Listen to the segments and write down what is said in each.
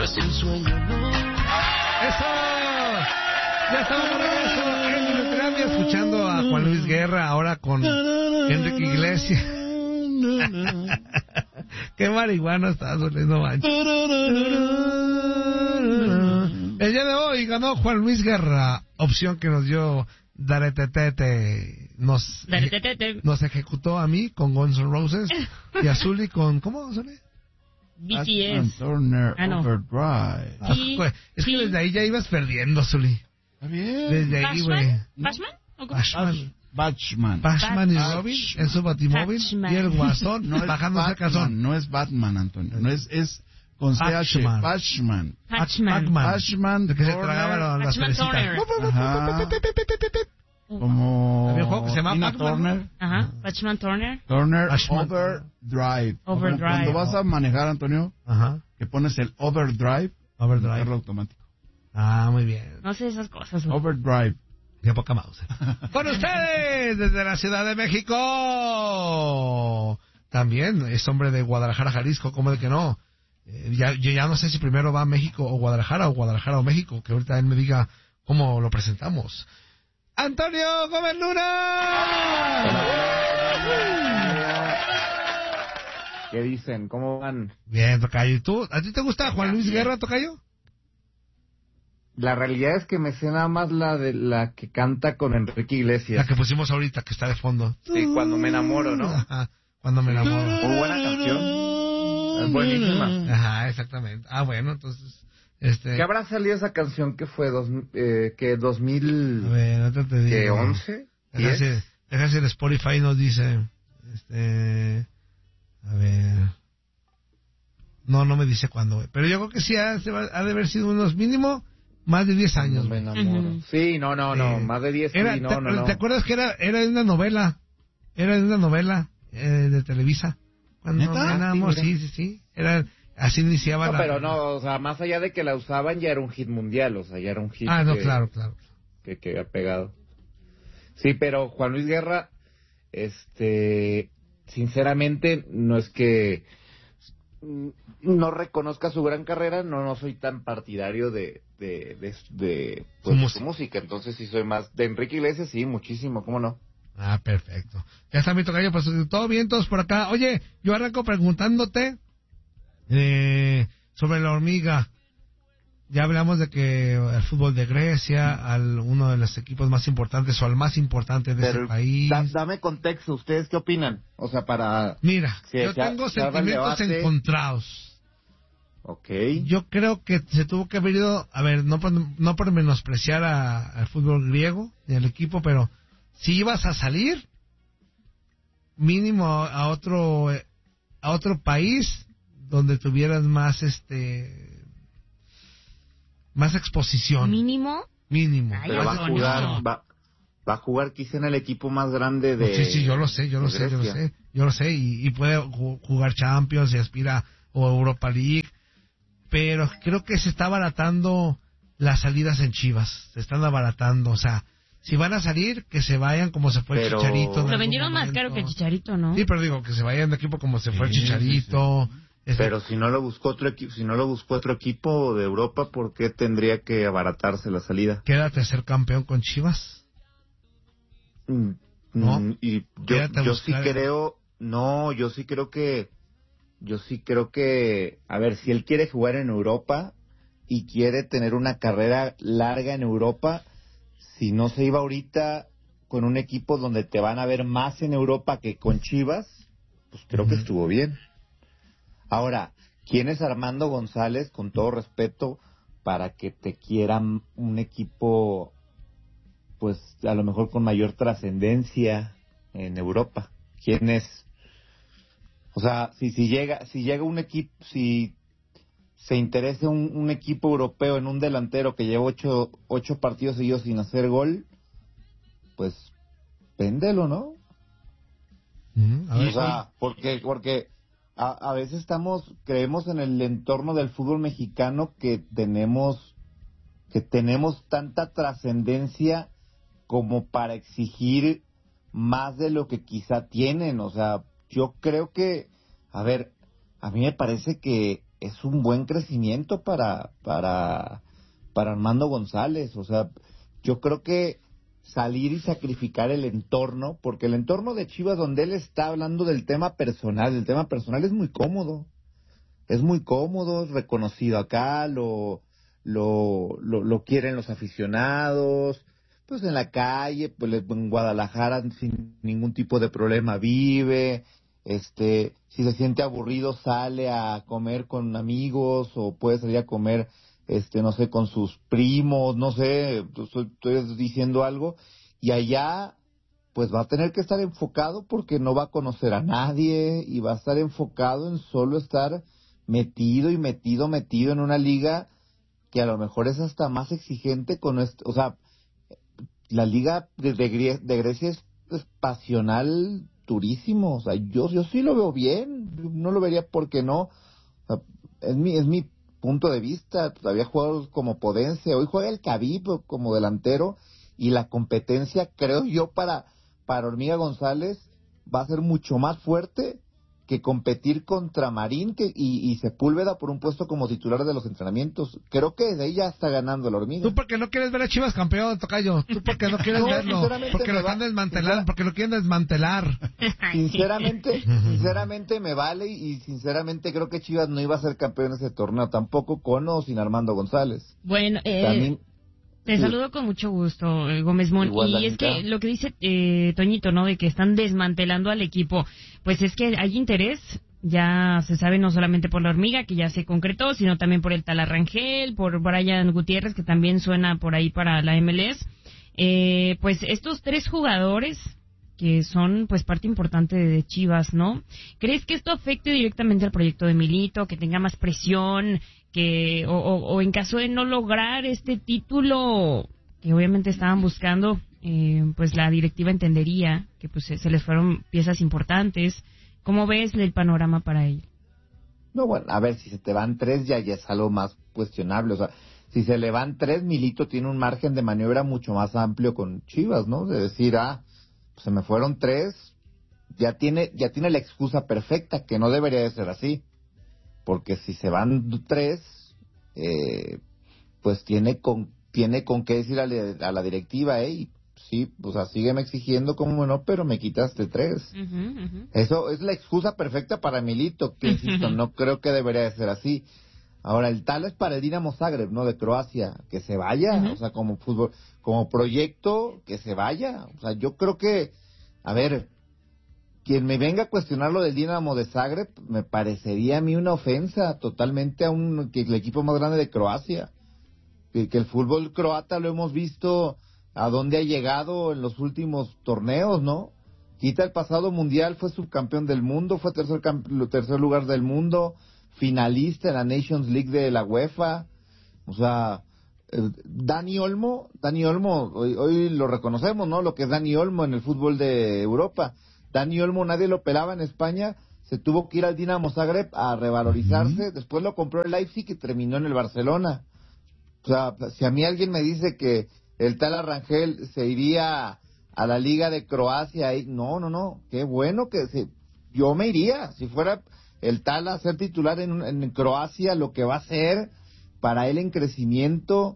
sin sueño no. ¡Eso! Ya estamos de regreso en Minuterapia escuchando a Juan Luis Guerra, ahora con Enrique Iglesias. Qué marihuana estás, no manches. El día de hoy ganó Juan Luis Guerra, opción que nos dio Daretetete. Nos ejecutó a mí con Guns N' Roses y a Zully con... ¿Cómo, Zully? BTS. Turner Overdrive. Es que desde ahí ya ibas perdiendo, Zully. Está bien. Desde ahí, güey. Bashman y Robin en su batimóvil y el guasón bajándose el calzón. No es Batman, Antonio. No es con CH. Bashman. De que se tragaba la cerecita. Como había un juego que se llama Turner. Ajá. Bashman Turner. Overdrive. Cuando vas a manejar, Antonio, que pones el overdrive. Carro automático. Ah, muy bien. No sé esas cosas. Overdrive. Qué poca mouse. Con ustedes, desde la Ciudad de México. También es hombre de Guadalajara, Jalisco. ¿Cómo de que no? Yo ya no sé si primero va a México o Guadalajara o México. Que ahorita él me diga cómo lo presentamos. ¡Antonio Gómez Luna! ¿Qué dicen? ¿Cómo van? Bien, tocayo. ¿Y tú? ¿A ti te gusta Juan Luis Guerra, tocayo? La realidad es que me sé nada más la de la que canta con Enrique Iglesias. La que pusimos ahorita, que está de fondo. Sí, Cuando me enamoro, ¿no? Ajá, Cuando me enamoro. Muy buena canción. Es buenísima. Ajá, exactamente. Ah, bueno, entonces... ¿Qué habrá salido esa canción que fue 2000... A ver, no te digo. ¿Qué, 11? Deja si el Spotify nos dice... A ver... No me dice cuándo, güey. Pero yo creo que sí ha de haber sido unos mínimo... Más de 10 años. Me enamoro. Sí, no, más de 10 era, sí, no. ¿Te acuerdas que era de una novela? Era de una novela de Televisa. Cuando me enamoro, sí. Era, así iniciaba la... pero no, o sea, más allá de que la usaban, ya era un hit mundial, o sea, ya era un hit. Ah, no, claro. Que ha pegado. Sí, pero Juan Luis Guerra, sinceramente, no es que no reconozca su gran carrera, no soy tan partidario de su música, entonces sí soy más de Enrique Iglesias, sí, muchísimo, ¿cómo no? Ah, perfecto. Ya está mi tocayo, pues todo bien, todos por acá. Oye, yo arranco preguntándote sobre la hormiga. Ya hablamos de que el fútbol de Grecia, uno de los equipos más importantes o al más importante de ese país. Dame contexto, ¿ustedes qué opinan? O sea, para... Mira, yo tengo sentimientos encontrados. Okay. Yo creo que se tuvo que haber ido, a ver, no por menospreciar al fútbol griego ni al equipo, pero si ibas a salir, mínimo a otro país donde tuvieras más más exposición. ¿Mínimo? Pero va a jugar quizá en el equipo más grande de... Sí, yo lo sé, y puede jugar Champions y aspira o Europa League, pero creo que se está abaratando las salidas en Chivas, se están abaratando, o sea, si van a salir, que se vayan como se fue el Chicharito. Lo vendieron más caro que el Chicharito, ¿no? Sí, pero digo, que se vayan de equipo como se fue el Chicharito. Sí. Pero si no lo buscó otro equipo de Europa, ¿por qué tendría que abaratarse la salida? Queda tercer campeón con Chivas. ¿No? Y yo sí creo que, a ver, si él quiere jugar en Europa y quiere tener una carrera larga en Europa, si no se iba ahorita con un equipo donde te van a ver más en Europa que con Chivas, pues creo que estuvo bien. Ahora, ¿quién es Armando González, con todo respeto, para que te quieran un equipo, pues a lo mejor con mayor trascendencia en Europa? ¿Quién es? O sea, si llega un equipo, si se interesa un equipo europeo en un delantero que lleva ocho partidos seguidos sin hacer gol, pues véndelo, ¿no? O sea, porque a veces creemos en el entorno del fútbol mexicano que tenemos tanta trascendencia como para exigir más de lo que quizá tienen. O sea, yo creo que, a ver, a mí me parece que es un buen crecimiento para Armando González. O sea, yo creo que salir y sacrificar el entorno, porque el entorno de Chivas donde él está hablando del tema personal, es muy cómodo. Es reconocido acá, lo quieren los aficionados, pues en la calle, pues en Guadalajara sin ningún tipo de problema vive, si se siente aburrido sale a comer con amigos o puede salir a comer no sé, con sus primos, no sé, estoy diciendo algo, y allá pues va a tener que estar enfocado porque no va a conocer a nadie y va a estar enfocado en solo estar metido en una liga que a lo mejor es hasta más exigente o sea, la liga de Grecia es pasional durísimo, o sea, yo sí lo veo bien, no lo vería porque no, o sea, es mi punto de vista. Todavía jugadores como Podense, hoy juega el Khabib como delantero, y la competencia, creo yo, para Hormiga González va a ser mucho más fuerte que competir contra Marín y Sepúlveda por un puesto como titular de los entrenamientos. Creo que de ahí ya está ganando la Hormiga. Tú porque no quieres ver a Chivas campeón, tocayo. Tú porque no quieres verlo. Porque lo están desmantelando, porque lo quieren desmantelar. Sinceramente me vale, y sinceramente creo que Chivas no iba a ser campeón en ese torneo, tampoco con o sin Armando González. Bueno, te saludo con mucho gusto, Gómez Mon. Y es que lo que dice Toñito, ¿no? De que están desmantelando al equipo, pues es que hay interés, ya se sabe, no solamente por la Hormiga, que ya se concretó, sino también por el Tala Rangel, por Brian Gutiérrez, que también suena por ahí para la MLS. Pues estos 3 jugadores que son pues parte importante de Chivas, ¿no? ¿Crees que esto afecte directamente al proyecto de Milito, que tenga más presión, que o en caso de no lograr este título que obviamente estaban buscando, pues la directiva entendería que pues se les fueron piezas importantes? ¿Cómo ves el panorama para él? No, bueno, a ver, si se te van 3 ya es algo más cuestionable. O sea, si se le van 3, Milito tiene un margen de maniobra mucho más amplio con Chivas, ¿no? De decir, pues se me fueron 3, ya tiene la excusa perfecta, que no debería de ser así. Porque si se van 3, pues tiene con qué decir a la directiva, sí, pues sígueme exigiendo, como no, pero me quitaste 3. Eso es la excusa perfecta para Milito, que insisto, no creo que debería de ser así. Ahora, el tal es para el Dinamo Zagreb, ¿no? De Croacia, que se vaya, o sea, como fútbol, como proyecto, que se vaya. O sea, yo creo que, a ver, quien me venga a cuestionar lo del Dinamo de Zagreb, me parecería a mí una ofensa totalmente que el equipo más grande de Croacia. Que el fútbol croata lo hemos visto a dónde ha llegado en los últimos torneos, ¿no? Quita el pasado mundial, fue subcampeón del mundo, fue tercer lugar del mundo, finalista en la Nations League de la UEFA. O sea, Dani Olmo, hoy lo reconocemos, ¿no? Lo que es Dani Olmo en el fútbol de Europa. Dani Olmo nadie lo pelaba en España, se tuvo que ir al Dinamo Zagreb a revalorizarse, después lo compró el Leipzig y terminó en el Barcelona. O sea, si a mí alguien me dice que el Tala Rangel se iría a la Liga de Croacia, no, qué bueno yo me iría, si fuera el Tala a ser titular en Croacia, lo que va a ser para él en crecimiento,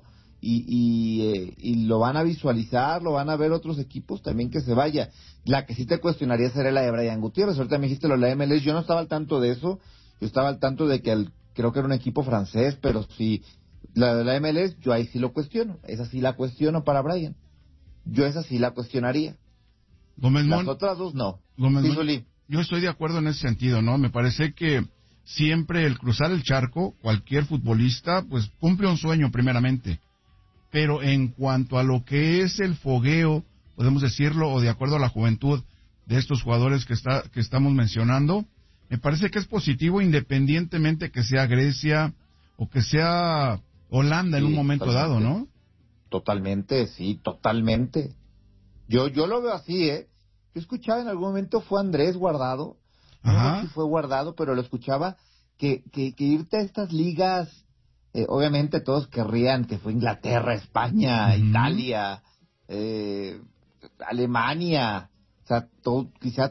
y lo van a visualizar, lo van a ver otros equipos también, que se vaya. La que sí te cuestionaría sería la de Brian Gutiérrez. Ahorita me dijiste lo de la MLS, yo no estaba al tanto de eso, yo estaba al tanto de que creo que era un equipo francés, pero sí, la de la MLS, yo ahí sí lo cuestiono, esa sí la cuestiono para Brian, yo esa sí la cuestionaría. Las otras 2 no. Yo estoy de acuerdo en ese sentido, ¿no? Me parece que siempre el cruzar el charco, cualquier futbolista, pues cumple un sueño primeramente. Pero en cuanto a lo que es el fogueo, podemos decirlo, o de acuerdo a la juventud de estos jugadores que estamos mencionando, me parece que es positivo independientemente que sea Grecia o que sea Holanda en un momento dado, ¿no? Totalmente, sí, totalmente. Yo lo veo así, Yo escuchaba en algún momento, fue Andrés Guardado, no sé si fue Guardado, pero lo escuchaba, que irte a estas ligas, obviamente todos querrían que fue Inglaterra, España, Italia, Alemania, o sea, quizá todos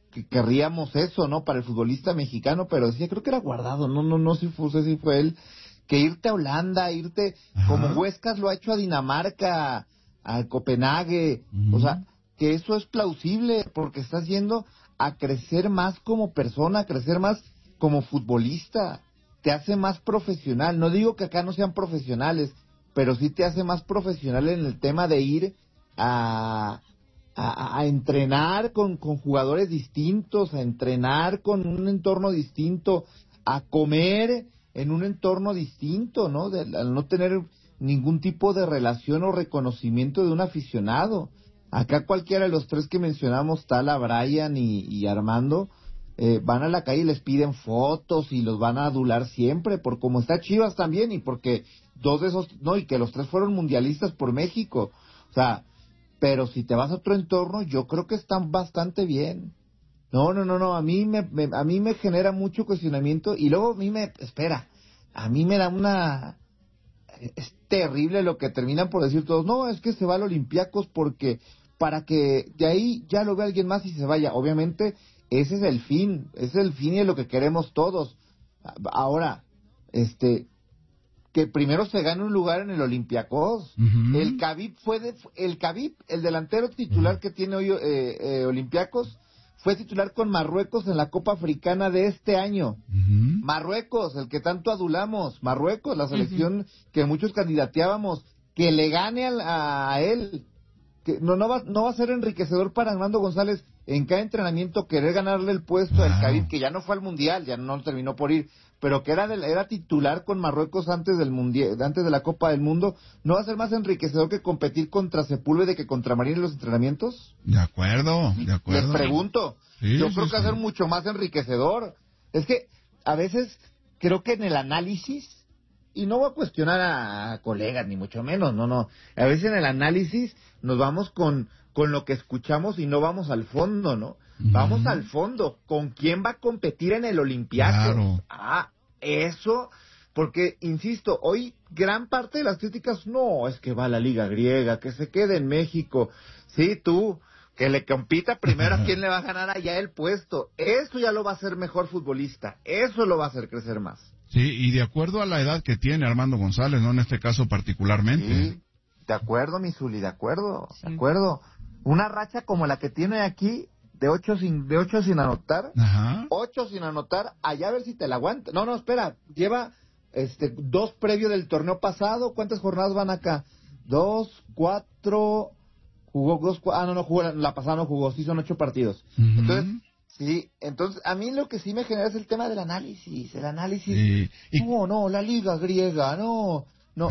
que querríamos eso, ¿no? Para el futbolista mexicano, pero decía, creo que era Guardado, no sé si fue él, que irte a Holanda, irte, como Huescas lo ha hecho a Dinamarca, a Copenhague, o sea, que eso es plausible, porque estás yendo a crecer más como persona, a crecer más como futbolista, te hace más profesional. No digo que acá no sean profesionales, pero sí te hace más profesional en el tema de ir a entrenar con jugadores distintos, a entrenar con un entorno distinto, a comer en un entorno distinto, ¿no? Al no tener ningún tipo de relación o reconocimiento de un aficionado. Acá cualquiera de los tres que mencionamos, Tala, Brian y Armando, van a la calle y les piden fotos y los van a adular siempre, por como está Chivas también, y porque dos de esos, no, y que los tres fueron mundialistas por México. O sea, pero si te vas a otro entorno, yo creo que están bastante bien. No, a mí me genera mucho cuestionamiento, y luego a mí me da es terrible lo que terminan por decir todos, no, es que se va al Olympiacos porque, para que de ahí ya lo vea alguien más y se vaya. Obviamente, ese es el fin y es lo que queremos todos. Ahora, que primero se gane un lugar en el Olympiacos. El Khabib el delantero titular que tiene hoy Olympiacos, fue titular con Marruecos en la Copa Africana de este año. Marruecos, el que tanto adulamos, Marruecos, la selección que muchos candidateábamos, que le gane a él. Que no va a ser enriquecedor para Armando González en cada entrenamiento querer ganarle el puesto al Khabib, que ya no fue al Mundial, ya no terminó por ir, pero que era titular con Marruecos antes del Mundial, antes de la Copa del Mundo. ¿No va a ser más enriquecedor que competir contra Sepúlveda que contra Marín en los entrenamientos? De acuerdo. Les pregunto. Yo creo que va a ser sí. mucho más enriquecedor. Es que a veces creo que en el análisis, y no voy a cuestionar a colegas ni mucho menos, no, a veces en el análisis nos vamos con lo que escuchamos y no vamos al fondo, ¿no? Vamos al fondo. ¿Con quién va a competir en el Olympiacos? Claro. Eso, porque, insisto, hoy gran parte de las críticas, no, es que va a la Liga Griega, que se quede en México. Sí, tú, que le compita primero a quién le va a ganar allá el puesto. Eso ya lo va a hacer mejor futbolista. Eso lo va a hacer crecer más. Sí, y de acuerdo a la edad que tiene Armando González, ¿no? En este caso particularmente. Sí, de acuerdo, mi Zuli, de acuerdo. Una racha como la que tiene aquí, de ocho sin anotar. 8 sin anotar, allá a ver si te la aguanta. No, espera, lleva 2 previo del torneo pasado. ¿Cuántas jornadas van acá? 2, 4, jugó 2, no jugó, la pasada no jugó, sí son 8 partidos. Entonces, a mí lo que sí me genera es el tema del análisis, la Liga Griega, no,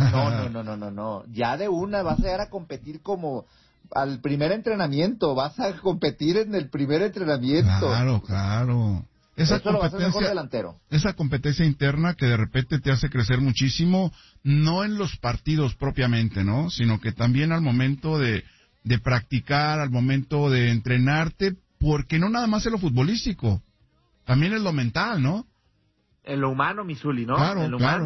ya de una vas a llegar a competir como al primer entrenamiento, vas a competir en el primer entrenamiento. Claro. Eso lo va a hacer mejor delantero. Esa competencia interna que de repente te hace crecer muchísimo, no en los partidos propiamente, ¿no? Sino que también al momento de practicar, al momento de entrenarte, porque no nada más es lo futbolístico, también es lo mental, ¿no? En lo humano, mi Zuli, ¿no? Claro, en lo humano.